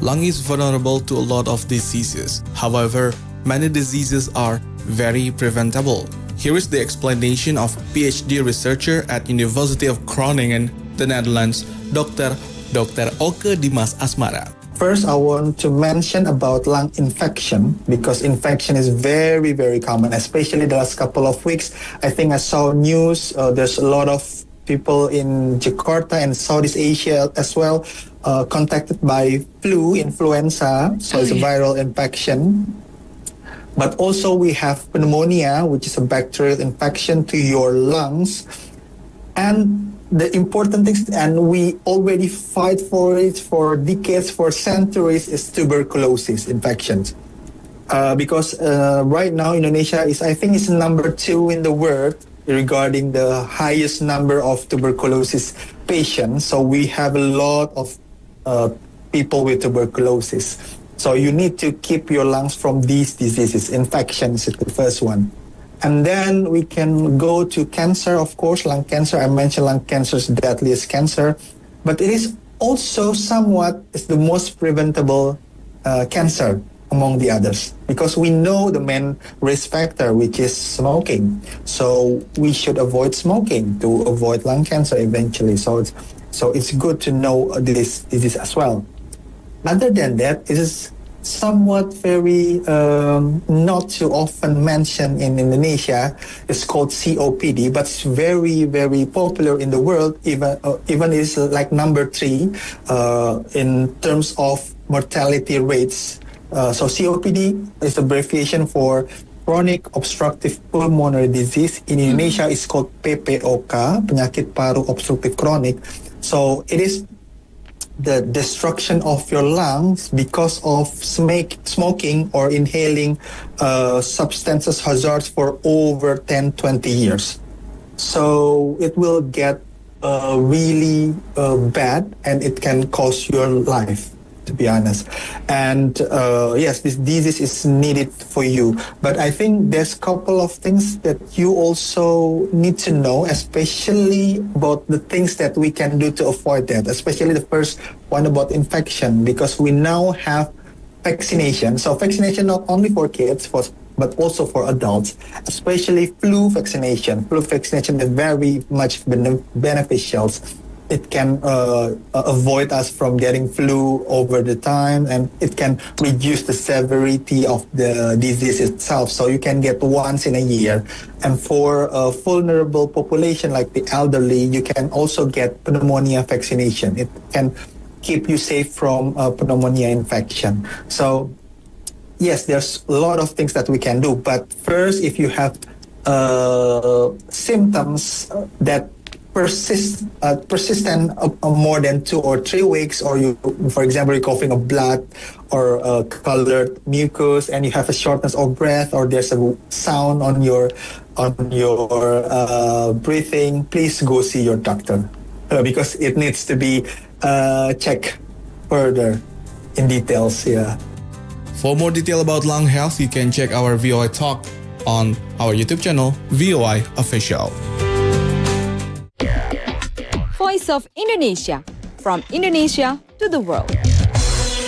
Lung is vulnerable to a lot of diseases. However, many diseases are very preventable. Here is the explanation of PhD researcher at University of Groningen, the Netherlands, Dr. Oke Dimas Asmara. First, I want to mention about lung infection because infection is very, very common, especially the last couple of weeks. I think I saw news, there's a lot of people in Jakarta and Southeast Asia as well contacted by influenza, so it's a viral infection. But also we have pneumonia, which is a bacterial infection to your lungs. And the important thing, and we already fight for it for decades, for centuries, is tuberculosis infections. Because right now Indonesia is, I think, is number 2 in the world regarding the highest number of tuberculosis patients. So we have a lot of people with tuberculosis. So you need to keep your lungs from these diseases. Infections is the first one. And then we can go to cancer, of course, lung cancer. I mentioned lung cancer is the deadliest cancer, but it is also somewhat is the most preventable cancer among the others, because we know the main risk factor, which is smoking. So we should avoid smoking to avoid lung cancer eventually. So it's good to know this disease as well. Other than that, it is somewhat very not too often mentioned in Indonesia. It's called COPD, but it's very, very popular in the world. Even is like number 3 in terms of mortality rates. So COPD is abbreviation for chronic obstructive pulmonary disease. In Indonesia, it's called PPOK, penyakit paru obstruktif kronik. So it is the destruction of your lungs because of smoking or inhaling substances hazards for over 10-20 years. So it will get really bad, and it can cost your life, to be honest. And yes, this disease is needed for you. But I think there's a couple of things that you also need to know, especially about the things that we can do to avoid that, especially the first one about infection, because we now have vaccination. So vaccination not only for kids, but also for adults, especially flu vaccination. Flu vaccination is very much beneficial. It can avoid us from getting flu over the time, and it can reduce the severity of the disease itself. So you can get once in a year. And for a vulnerable population like the elderly, you can also get pneumonia vaccination. It can keep you safe from pneumonia infection. So yes, there's a lot of things that we can do. But first, if you have symptoms that persistent more than 2 or 3 weeks, or you, for example, you're coughing up blood or colored mucus, and you have a shortness of breath, or there's a sound on your breathing, please go see your doctor because it needs to be checked further in details. Yeah. For more detail about lung health, you can check our VOI talk on our YouTube channel, VOI Official. Voice of Indonesia, from Indonesia to the world.